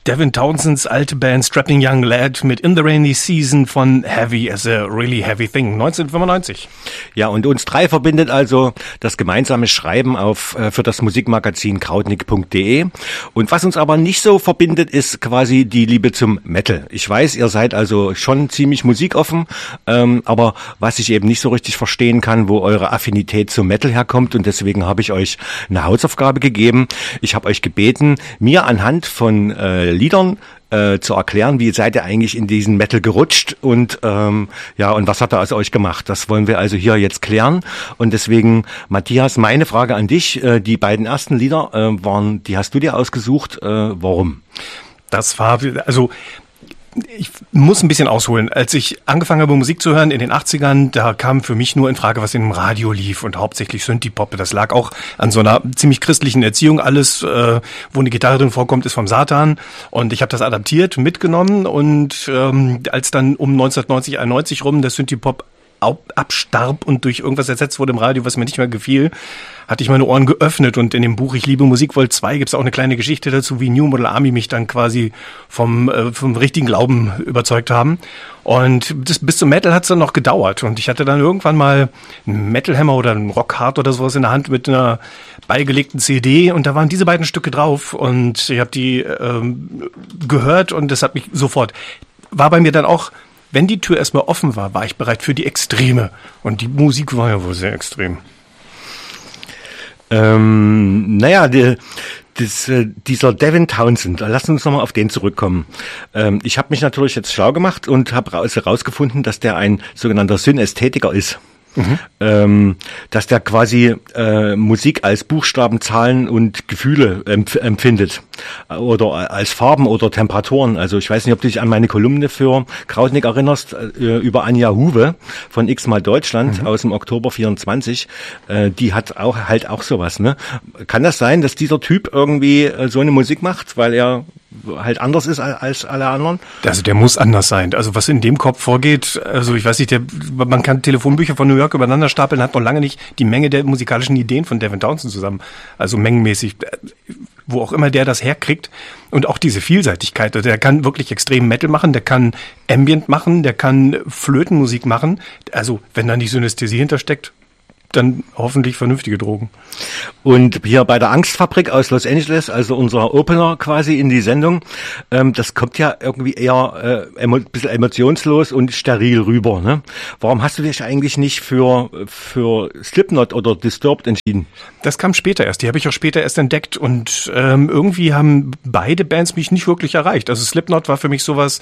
Devin Townsends alte Band Strapping Young Lad mit In the Rainy Season von Heavy as a Really Heavy Thing, 1995. Ja, und uns drei verbindet also das gemeinsame Schreiben für das Musikmagazin krautnik.de. Und was uns aber nicht so verbindet, ist quasi die Liebe zum Metal. Ich weiß, ihr seid also schon ziemlich musikoffen, aber was ich eben nicht so richtig verstehen kann, wo eure Affinität zum Metal herkommt, und deswegen habe ich euch eine Hausaufgabe gegeben. Ich habe euch gebeten, mir anhand von Liedern zu erklären, wie seid ihr eigentlich in diesen Metal gerutscht und und was hat er aus euch gemacht? Das wollen wir also hier jetzt klären, und deswegen, Matthias, meine Frage an dich, die beiden ersten Lieder die hast du dir ausgesucht, warum? Das war, also ich muss ein bisschen ausholen. Als ich angefangen habe, Musik zu hören in den 80ern, da kam für mich nur in Frage, was im Radio lief, und hauptsächlich Synthie-Pop. Das lag auch an so einer ziemlich christlichen Erziehung. Alles, wo eine Gitarre drin vorkommt, ist vom Satan. Und ich habe das adaptiert, mitgenommen, und als dann um 1990, 91 rum der Synthie-Pop abstarb und durch irgendwas ersetzt wurde im Radio, was mir nicht mehr gefiel, hatte ich meine Ohren geöffnet, und in dem Buch Ich liebe Musik Vol. 2 gibt es auch eine kleine Geschichte dazu, wie New Model Army mich dann quasi vom richtigen Glauben überzeugt haben. Und bis zum Metal hat es dann noch gedauert, und ich hatte dann irgendwann mal einen Metal Hammer oder einen Rock Hard oder sowas in der Hand mit einer beigelegten CD, und da waren diese beiden Stücke drauf, und ich habe die gehört, und das hat mich sofort, war bei mir dann auch, wenn die Tür erstmal offen war, war ich bereit für die Extreme. Und die Musik war ja wohl sehr extrem. Dieser Devin Townsend, lass uns nochmal auf den zurückkommen. Ich habe mich natürlich jetzt schlau gemacht und habe herausgefunden, dass der ein sogenannter Synästhetiker ist. Dass der quasi Musik als Buchstaben, Zahlen und Gefühle empfindet oder als Farben oder Temperaturen. Also ich weiß nicht, ob du dich an meine Kolumne für Krautnik erinnerst, über Anja Huwe von X-mal Deutschland aus dem Oktober 24. Die hat auch sowas, ne? Kann das sein, dass dieser Typ irgendwie so eine Musik macht, weil er halt anders ist als alle anderen? Also der muss anders sein. Also was in dem Kopf vorgeht, also ich weiß nicht, man kann Telefonbücher von New York übereinander stapeln, hat noch lange nicht die Menge der musikalischen Ideen von Devin Townsend zusammen. Also mengenmäßig, wo auch immer der das herkriegt. Und auch diese Vielseitigkeit. Der kann wirklich extrem Metal machen, der kann Ambient machen, der kann Flötenmusik machen. Also wenn da nicht Synästhesie hintersteckt, dann hoffentlich vernünftige Drogen. Und hier bei der Angstfabrik aus Los Angeles, also unser Opener quasi in die Sendung, das kommt ja irgendwie eher ein bisschen emotionslos und steril rüber, ne? Warum hast du dich eigentlich nicht für Slipknot oder Disturbed entschieden? Das kam später erst, die habe ich auch später erst entdeckt, und irgendwie haben beide Bands mich nicht wirklich erreicht. Also Slipknot war für mich sowas,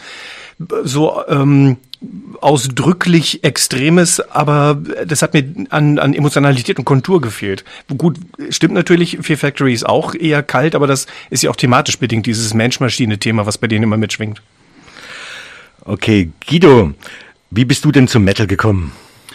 ausdrücklich Extremes, aber das hat mir an Emotionalität und Kontur gefehlt. Gut, stimmt natürlich, Fear Factory ist auch eher kalt, aber das ist ja auch thematisch bedingt, dieses Mensch-Maschine-Thema, was bei denen immer mitschwingt. Okay, Guido, wie bist du denn zum Metal gekommen?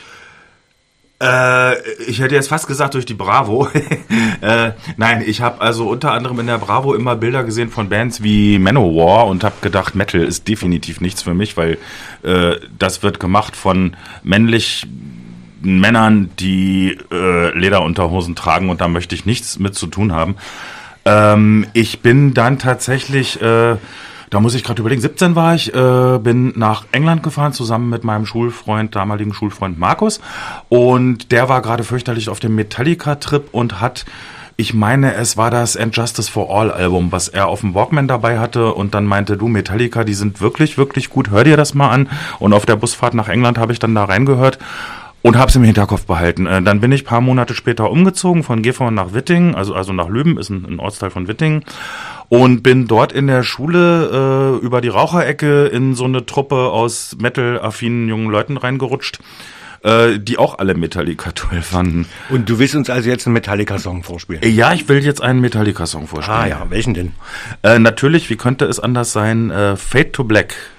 Ich hätte jetzt fast gesagt durch die Bravo. Nein, ich habe also unter anderem in der Bravo immer Bilder gesehen von Bands wie Manowar und habe gedacht, Metal ist definitiv nichts für mich, weil das wird gemacht von männlichen Männern, die Lederunterhosen tragen, und da möchte ich nichts mit zu tun haben. Ich bin dann tatsächlich... Da muss ich gerade überlegen, 17 war ich, bin nach England gefahren, zusammen mit meinem damaligen Schulfreund Markus. Und der war gerade fürchterlich auf dem Metallica-Trip und hat, ich meine, es war das And Justice for All Album, was er auf dem Walkman dabei hatte, und dann meinte, du, Metallica, die sind wirklich, wirklich gut, hör dir das mal an. Und auf der Busfahrt nach England habe ich dann da reingehört und habe es im Hinterkopf behalten. Dann bin ich ein paar Monate später umgezogen von Gifhorn nach Wittingen, also nach Lüben, ist ein Ortsteil von Wittingen. Und bin dort in der Schule über die Raucherecke in so eine Truppe aus Metal-affinen jungen Leuten reingerutscht, die auch alle Metallica toll fanden. Und du willst uns also jetzt einen Metallica-Song vorspielen? Ja, ich will jetzt einen Metallica-Song vorspielen. Ah ja, welchen denn? Natürlich, wie könnte es anders sein? Fade to Black.